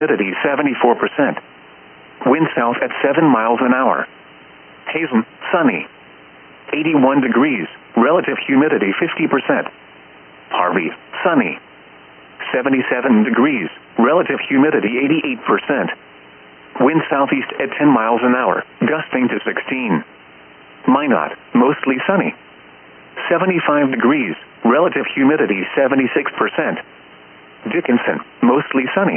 humidity 74%. Wind south at 7 miles an hour. Hazen, sunny. 81 degrees, relative humidity 50%. Harvey, sunny. 77 degrees, relative humidity 88%. Wind southeast at 10 miles an hour, gusting to 16. Minot, mostly sunny. 75 degrees, relative humidity 76%. Dickinson, mostly sunny.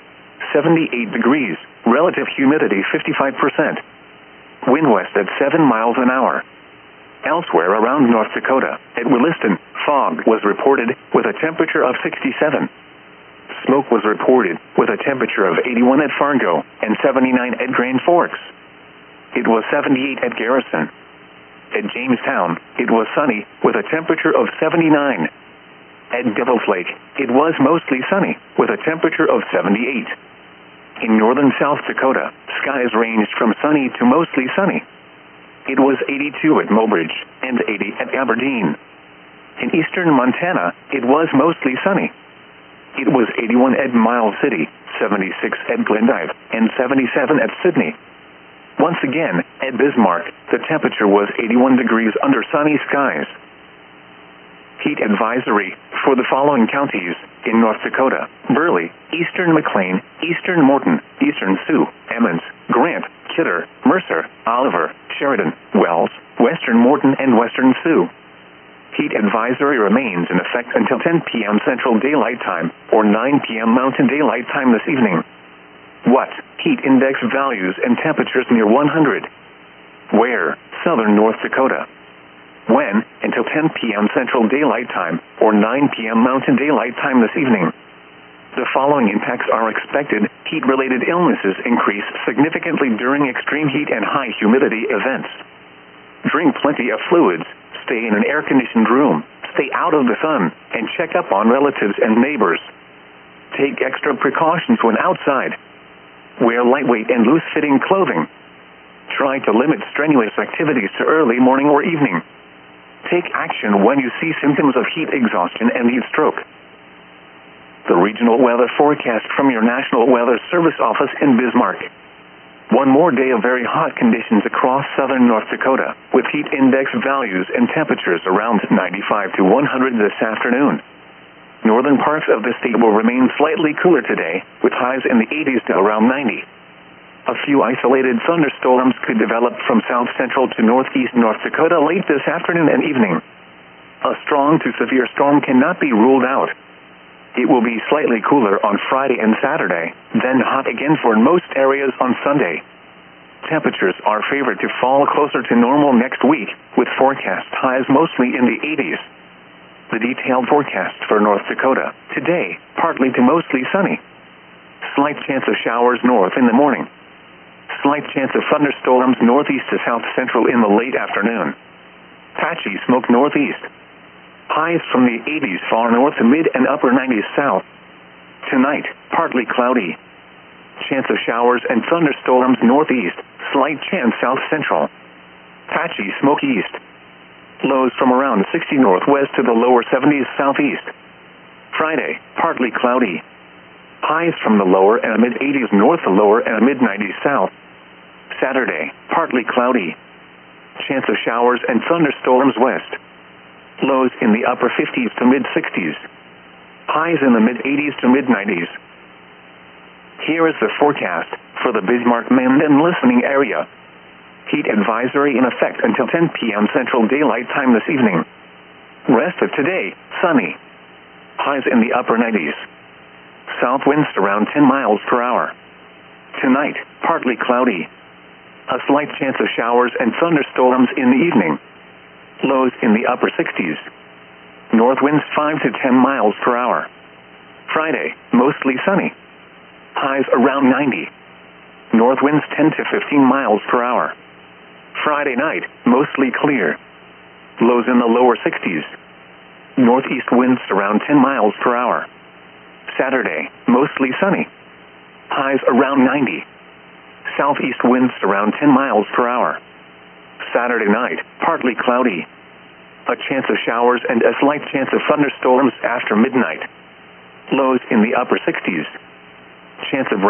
78 degrees, relative humidity 55%. Wind west at 7 miles an hour. Elsewhere around North Dakota, at Williston, fog was reported with a temperature of 67. Smoke was reported with a temperature of 81 at Fargo and 79 at Grand Forks. It was 78 at Garrison. At Jamestown, it was sunny with a temperature of 79. At Devil's Lake, it was mostly sunny with a temperature of 78. In northern South Dakota, skies ranged from sunny to mostly sunny. It was 82 at Mobridge and 80 at Aberdeen. In eastern Montana, it was mostly sunny. It was 81 at Miles City, 76 at Glendive, and 77 at Sydney. Once again, at Bismarck, the temperature was 81 degrees under sunny skies. Heat advisory for the following counties in North Dakota: Burley, eastern McLean, eastern Morton, eastern Sioux, Emmons, Grant, Kidder, Mercer, Oliver, Sheridan, Wells, western Morton, and western Sioux. Heat advisory remains in effect until 10 p.m. Central Daylight Time or 9 p.m. Mountain Daylight Time this evening. What? Heat index values and temperatures near 100. Where? Southern North Dakota. When? Until 10 p.m. Central Daylight Time or 9 p.m. Mountain Daylight Time this evening. The following impacts are expected. Heat-related illnesses increase significantly during extreme heat and high humidity events. Drink plenty of fluids. Stay in an air-conditioned room. Stay out of the sun and check up on relatives and neighbors. Take extra precautions when outside. Wear lightweight and loose-fitting clothing. Try to limit strenuous activities to early morning or evening. Take action when you see symptoms of heat exhaustion and heat stroke. The regional weather forecast from your National Weather Service office in Bismarck. One more day of very hot conditions across southern North Dakota, with heat index values and temperatures around 95 to 100 this afternoon. Northern parts of the state will remain slightly cooler today, with highs in the 80s to around 90. A few isolated thunderstorms could develop from south central to northeast North Dakota late this afternoon and evening. A strong to severe storm cannot be ruled out. It will be slightly cooler on Friday and Saturday, then hot again for most areas on Sunday. Temperatures are favored to fall closer to normal next week, with forecast highs mostly in the 80s. The detailed forecast for North Dakota: today, partly to mostly sunny. Slight chance of showers north in the morning. Slight chance of thunderstorms northeast to south central in the late afternoon. Patchy smoke northeast. Highs from the 80s far north to mid and upper 90s south. Tonight, partly cloudy. Chance of showers and thunderstorms northeast. Slight chance south central. Patchy smoke east. Lows from around 60 northwest to the lower 70s southeast. Friday, partly cloudy. Highs from the lower and mid 80s north to lower and mid 90s south. Saturday, partly cloudy. Chance of showers and thunderstorms west. Lows in the upper 50s to mid 60s. Highs in the mid 80s to mid 90s. Here is the forecast for the Bismarck-Mandan listening area. Heat advisory in effect until 10 p.m. Central Daylight Time this evening. Rest of today, sunny. Highs in the upper 90s. South winds around 10 miles per hour. Tonight, partly cloudy. A slight chance of showers and thunderstorms in the evening. Lows in the upper 60s. North winds 5 to 10 miles per hour. Friday, mostly sunny. Highs around 90. North winds 10 to 15 miles per hour. Friday night, mostly clear. Lows in the lower 60s. Northeast winds around 10 miles per hour. Saturday, mostly sunny. Highs around 90. Southeast winds around 10 miles per hour. Saturday night, partly cloudy. A chance of showers and a slight chance of thunderstorms after midnight. Lows in the upper 60s. Chance of